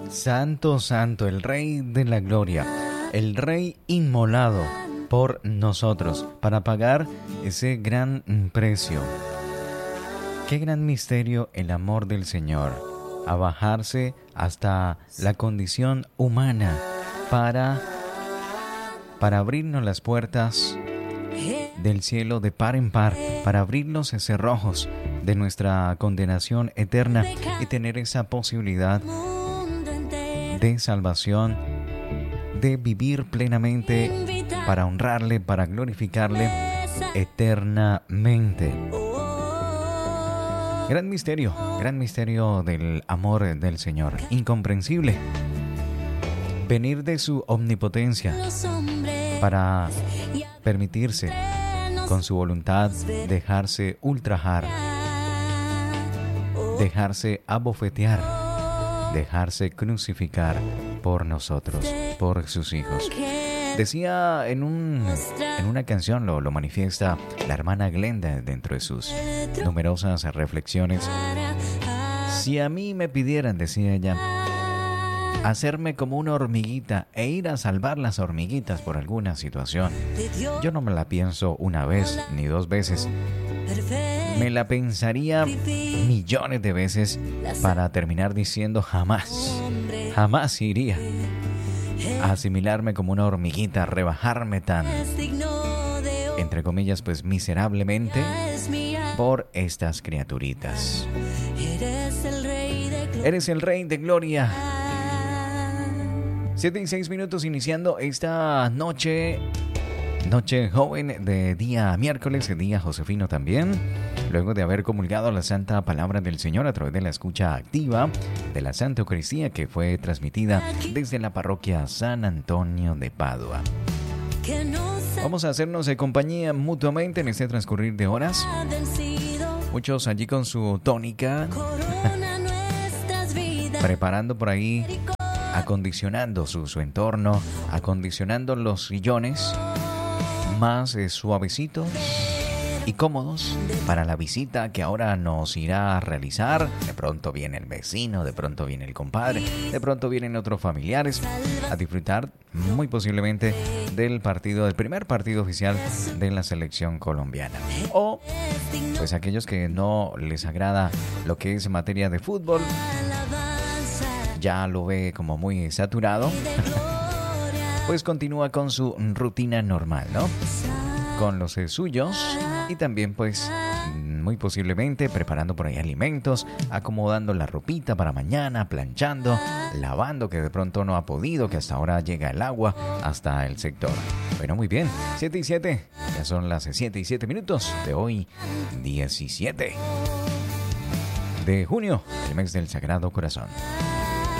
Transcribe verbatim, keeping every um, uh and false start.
Santo, santo, el Rey de la Gloria, el Rey inmolado por nosotros para pagar ese gran precio. Qué gran misterio el amor del Señor, a bajarse hasta la condición humana para, para abrirnos las puertas del cielo de par en par, para abrirnos los cerrojos de nuestra condenación eterna y tener esa posibilidad de salvación, de vivir plenamente para honrarle, para glorificarle eternamente. Gran misterio, gran misterio del amor del Señor, incomprensible. Venir de su omnipotencia para permitirse, con su voluntad, dejarse ultrajar, dejarse abofetear, dejarse crucificar por nosotros, por sus hijos. Decía en, un, en una canción, lo, lo manifiesta la hermana Glenda dentro de sus numerosas reflexiones. Si a mí me pidieran, decía ella, hacerme como una hormiguita e ir a salvar las hormiguitas por alguna situación, yo no me la pienso una vez ni dos veces. Me la pensaría millones de veces para terminar diciendo jamás, jamás iría a asimilarme como una hormiguita, rebajarme tan, entre comillas, pues miserablemente por estas criaturitas. Eres el Rey de Gloria. Siete y seis minutos iniciando esta noche, noche joven de día miércoles, día josefino también, luego de haber comulgado la santa palabra del Señor a través de la escucha activa de la Santa Eucaristía que fue transmitida desde la parroquia San Antonio de Padua. Vamos a hacernos de compañía mutuamente en este transcurrir de horas. Muchos allí con su tónica, preparando por ahí, acondicionando su, su entorno, acondicionando los sillones más eh, suavecitos y cómodos para la visita que ahora nos irá a realizar. De pronto viene el vecino, de pronto viene el compadre, de pronto vienen otros familiares a disfrutar muy posiblemente del partido, del primer partido oficial de la selección colombiana. O pues aquellos que no les agrada lo que es materia de fútbol, ya lo ve como muy saturado, pues continúa con su rutina normal, ¿no? Con los eh, suyos y también pues muy posiblemente preparando por ahí alimentos, acomodando la ropita para mañana, planchando, lavando que de pronto no ha podido, que hasta ahora llega el agua hasta el sector. Bueno, muy bien, siete y siete, ya son las siete y siete minutos de hoy, diecisiete de junio, el mes del Sagrado Corazón.